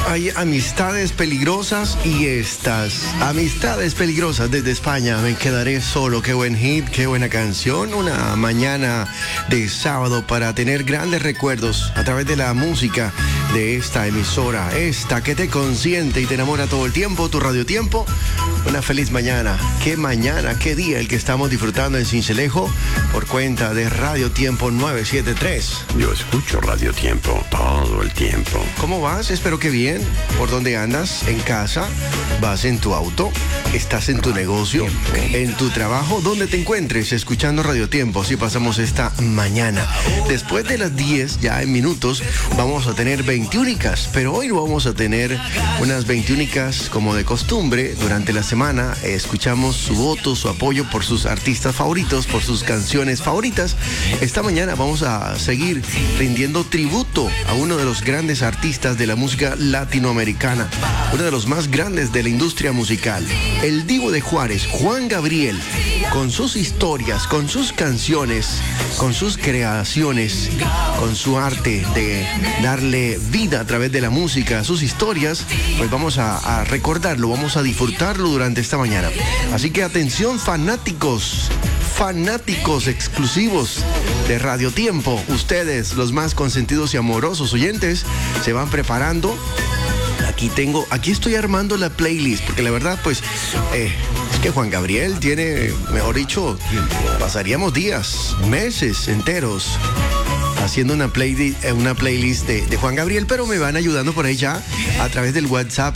hay amistades peligrosas y estas amistades peligrosas desde España. Me quedaré solo. Qué buen hit, qué buena canción. Una mañana de sábado para tener grandes recuerdos a través de la música de esta emisora. Esta que te consiente y te enamora todo el tiempo, tu Radio Tiempo. Una feliz mañana, qué día el que estamos disfrutando en Sincelejo por cuenta de Radio Tiempo 973. Yo escucho Radio Tiempo todo el tiempo. ¿Cómo vas? Espero que bien. ¿Por dónde andas? ¿En casa? ¿Vas en tu auto? ¿Estás en tu negocio? ¿En tu trabajo? ¿Dónde te encuentres? Escuchando Radio Tiempo. Así pasamos esta mañana. Después de las 10, ya en minutos, vamos a tener 21icas, pero hoy no vamos a tener unas 21icas como de costumbre. Durante la semana escuchamos su voto, su apoyo por sus artistas favoritos, por sus canciones favoritas. Esta mañana vamos a seguir rindiendo tributo a uno de los grandes artistas de la música latinoamericana, uno de los más grandes de la industria musical, el Divo de Juárez, Juan Gabriel, con sus historias, con sus canciones, con sus creaciones, con su arte de darle vida a través de la música, sus historias. Pues vamos a recordarlo, vamos a disfrutarlo durante esta mañana. Así que atención, fanáticos exclusivos de Radio Tiempo, ustedes, los más consentidos y amorosos oyentes, se van preparando. Aquí estoy armando la playlist, porque la verdad, pues, es que Juan Gabriel tiene, mejor dicho, pasaríamos días, meses enteros haciendo una playlist de Juan Gabriel, pero me van ayudando por ahí ya a través del WhatsApp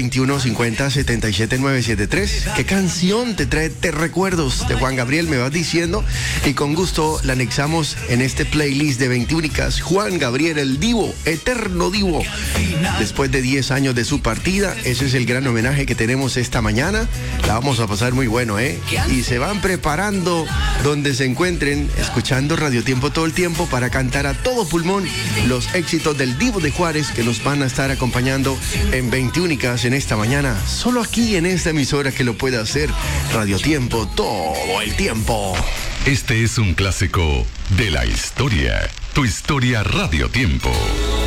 321-50-77-973. ¿Qué canción te trae recuerdos de Juan Gabriel? Me vas diciendo y con gusto la anexamos en este playlist de 21icas. Juan Gabriel, el Divo, eterno Divo. Después de 10 años de su partida, ese es el gran homenaje que tenemos esta mañana. La vamos a pasar muy bueno, ¿eh? Y se van preparando donde se encuentren, escuchando Radio Tiempo todo el tiempo para cantar a todo pulmón los éxitos del Divo de Juárez, que nos van a estar acompañando en 21icas en esta mañana, solo aquí en esta emisora que lo puede hacer. Radio Tiempo todo el tiempo. Este es un clásico de la historia. Tu historia Radio Tiempo.